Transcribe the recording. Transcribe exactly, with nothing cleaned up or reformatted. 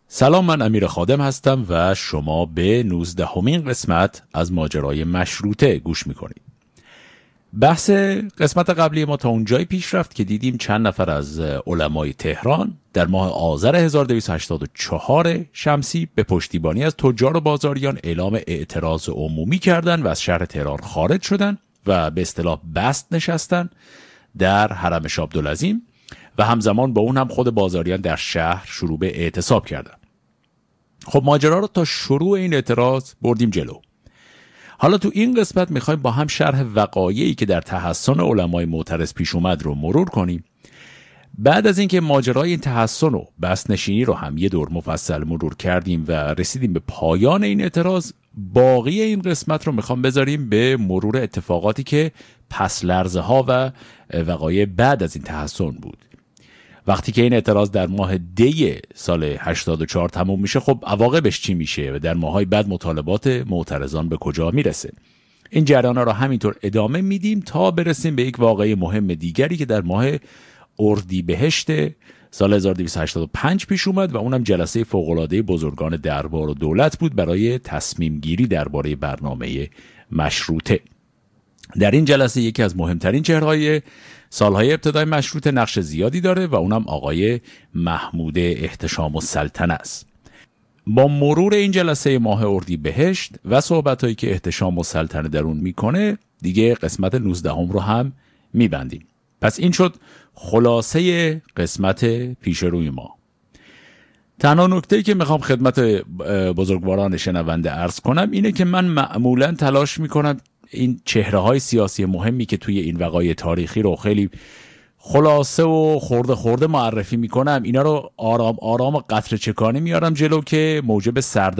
سلام، من امیر خادم هستم و شما به نوزدهمین قسمت از ماجرای مشروطه گوش میکنید. بحث قسمت قبلی ما تا اونجایی پیش رفت که دیدیم چند نفر از علمای تهران در ماه آذر هزار و دویست و هشتاد و چهار شمسی به پشتیبانی از تجار و بازاریان اعلام اعتراض عمومی کردند و از شهر تهران خارج شدند و به اصطلاح بست نشستن در حرم شاه عبدالعظیم و همزمان با اون هم خود بازاریان در شهر شروع به اعتصاب کردند. خب ماجرا رو تا شروع این اعتراض بردیم جلو. حالا تو این قسمت میخوایم با هم شرح وقایعی که در تحصن علمای معترض پیش اومد رو مرور کنیم. بعد از اینکه ماجرای این تحصن و بست نشینی رو هم یه دور مفصل مرور کردیم و رسیدیم به پایان این اعتراض، باقی این قسمت رو میخوام بذاریم به مرور اتفاقاتی که پس لرزه ها و وقایع بعد از این تحصن بود. وقتی که این اعتراض در ماه دی سال هشتاد و چهار تموم میشه، خب عواقبش چی میشه و در ماهای بعد مطالبات معترضان به کجا میرسه؟ این جریانا رو همینطور ادامه میدیم تا برسیم به یک واقعه مهم دیگری که در ماه اردیبهشت سال هزار و دویست و هشتاد و پنج پیش اومد و اونم جلسه فوق‌العاده بزرگان دربار و دولت بود برای تصمیم گیری درباره برنامه مشروطه. در این جلسه یکی از مهمترین چهره‌های سالهای ابتدای مشروطه نقش زیادی داره و اونم آقای محمود احتشام السلطنه است. با مرور این جلسه ماه اردیبهشت و صحبتایی که احتشام السلطنه در اون میکنه، دیگه قسمت نوزدهم رو هم میبندیم. پس این شد خلاصه قسمت پیش روی ما. تنها نکته‌ای که میخوام خدمت بزرگواران شنونده عرض کنم اینه که من معمولاً تلاش میکنم این چهره‌های سیاسی مهمی که توی این وقایع تاریخی رو خیلی خلاصه و خورده خورده معرفی میکنم، اینا رو آرام آرام و قطره چکانی میارم جلو که موجب سرد